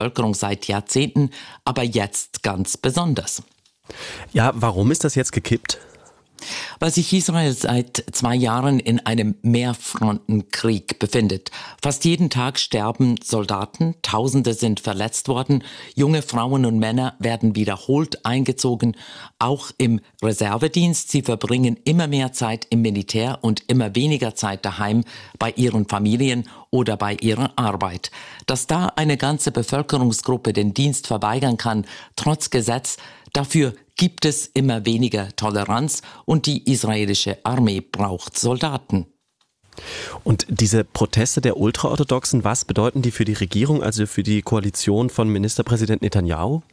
Bevölkerung seit Jahrzehnten, aber jetzt ganz besonders. Ja, warum ist das jetzt gekippt? Weil sich Israel seit 2 Jahren in einem Mehrfrontenkrieg befindet. Fast jeden Tag sterben Soldaten, Tausende sind verletzt worden, junge Frauen und Männer werden wiederholt eingezogen, auch im Reservedienst. Sie verbringen immer mehr Zeit im Militär und immer weniger Zeit daheim bei ihren Familien oder bei ihrer Arbeit. Dass da eine ganze Bevölkerungsgruppe den Dienst verweigern kann, trotz Gesetz, dafür gibt es immer weniger Toleranz und die israelische Armee braucht Soldaten. Und diese Proteste der Ultraorthodoxen, was bedeuten die für die Regierung, also für die Koalition von Ministerpräsident Netanyahu?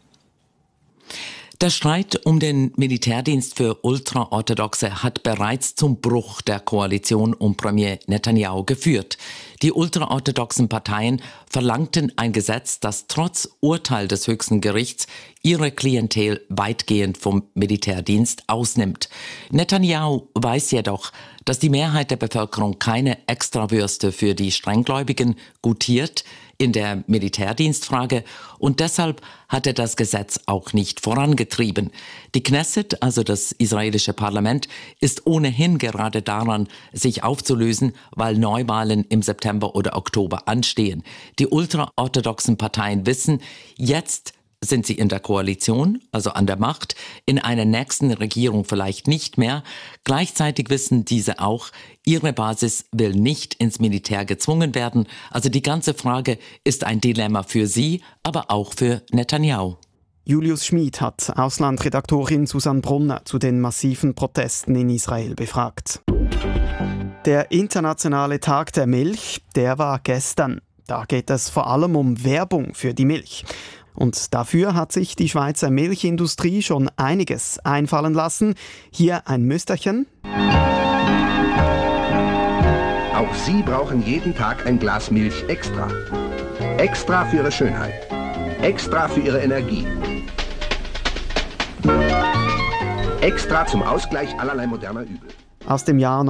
Der Streit um den Militärdienst für Ultraorthodoxe hat bereits zum Bruch der Koalition um Premier Netanyahu geführt. Die ultraorthodoxen Parteien verlangten ein Gesetz, das trotz Urteil des höchsten Gerichts ihre Klientel weitgehend vom Militärdienst ausnimmt. Netanyahu weiß jedoch, dass die Mehrheit der Bevölkerung keine Extrawürste für die Strenggläubigen gutiert in der Militärdienstfrage und deshalb hat er das Gesetz auch nicht vorangetrieben. Die Knesset, also das israelische Parlament, ist ohnehin gerade daran, sich aufzulösen, weil Neuwahlen im September oder Oktober anstehen. Die ultraorthodoxen Parteien wissen, jetzt sind sie in der Koalition, also an der Macht, in einer nächsten Regierung vielleicht nicht mehr. Gleichzeitig wissen diese auch, ihre Basis will nicht ins Militär gezwungen werden. Also die ganze Frage ist ein Dilemma für sie, aber auch für Netanyahu. Julius Schmid hat Auslandredaktorin Susanne Brunner zu den massiven Protesten in Israel befragt. Der internationale Tag der Milch, der war gestern. Da geht es vor allem um Werbung für die Milch. Und dafür hat sich die Schweizer Milchindustrie schon einiges einfallen lassen. Hier ein Müsterchen. Auch Sie brauchen jeden Tag ein Glas Milch extra. Extra für Ihre Schönheit. Extra für Ihre Energie. Extra zum Ausgleich allerlei moderner Übel. Aus dem Jahr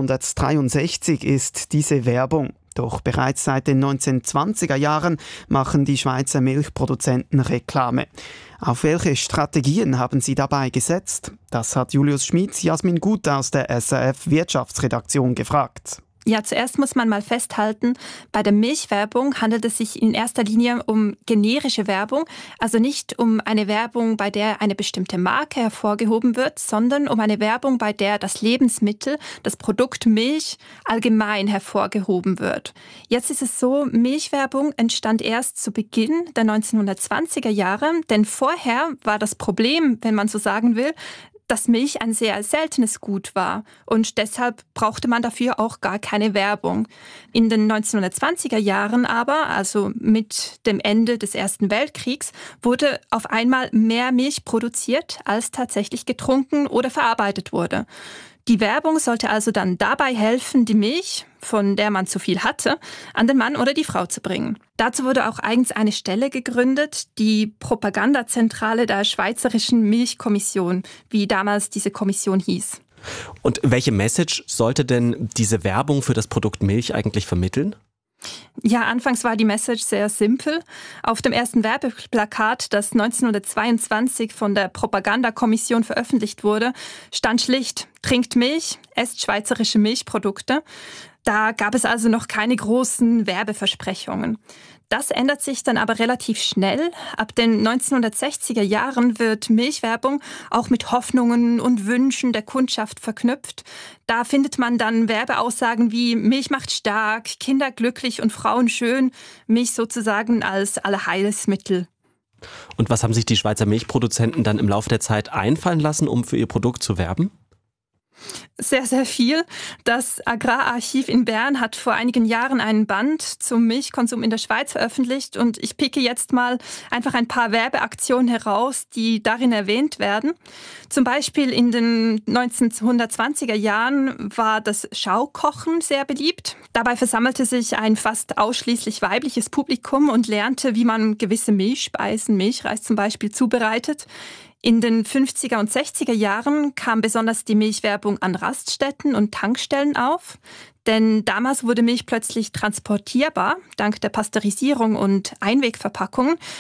1963 ist diese Werbung. Doch bereits seit den 1920er Jahren machen die Schweizer Milchproduzenten Reklame. Auf welche Strategien haben sie dabei gesetzt? Das hat Julius Schmid Jasmin Gut aus der SRF Wirtschaftsredaktion gefragt. Ja, zuerst muss man mal festhalten, bei der Milchwerbung handelt es sich in erster Linie um generische Werbung, also nicht um eine Werbung, bei der eine bestimmte Marke hervorgehoben wird, sondern um eine Werbung, bei der das Lebensmittel, das Produkt Milch allgemein hervorgehoben wird. Jetzt ist es so, Milchwerbung entstand erst zu Beginn der 1920er Jahre, denn vorher war das Problem, wenn man so sagen will, dass Milch ein sehr seltenes Gut war und deshalb brauchte man dafür auch gar keine Werbung. In den 1920er Jahren aber, also mit dem Ende des Ersten Weltkriegs, wurde auf einmal mehr Milch produziert, als tatsächlich getrunken oder verarbeitet wurde. Die Werbung sollte also dann dabei helfen, die Milch, von der man zu viel hatte, an den Mann oder die Frau zu bringen. Dazu wurde auch eigens eine Stelle gegründet, die Propagandazentrale der Schweizerischen Milchkommission, wie damals diese Kommission hieß. Und welche Message sollte denn diese Werbung für das Produkt Milch eigentlich vermitteln? Ja, anfangs war die Message sehr simpel. Auf dem ersten Werbeplakat, das 1922 von der Propagandakommission veröffentlicht wurde, stand schlicht: Trinkt Milch, esst schweizerische Milchprodukte. Da gab es also noch keine großen Werbeversprechungen. Das ändert sich dann aber relativ schnell. Ab den 1960er Jahren wird Milchwerbung auch mit Hoffnungen und Wünschen der Kundschaft verknüpft. Da findet man dann Werbeaussagen wie Milch macht stark, Kinder glücklich und Frauen schön, Milch sozusagen als Allerheilsmittel. Und was haben sich die Schweizer Milchproduzenten dann im Laufe der Zeit einfallen lassen, um für ihr Produkt zu werben? Sehr, sehr viel. Das Agrararchiv in Bern hat vor einigen Jahren einen Band zum Milchkonsum in der Schweiz veröffentlicht und ich picke jetzt mal einfach ein paar Werbeaktionen heraus, die darin erwähnt werden. Zum Beispiel in den 1920er Jahren war das Schaukochen sehr beliebt. Dabei versammelte sich ein fast ausschließlich weibliches Publikum und lernte, wie man gewisse Milchspeisen, Milchreis zum Beispiel, zubereitet. In den 50er und 60er Jahren kam besonders die Milchwerbung an Raststätten und Tankstellen auf. Denn damals wurde Milch plötzlich transportierbar, dank der Pasteurisierung und Einwegverpackungen.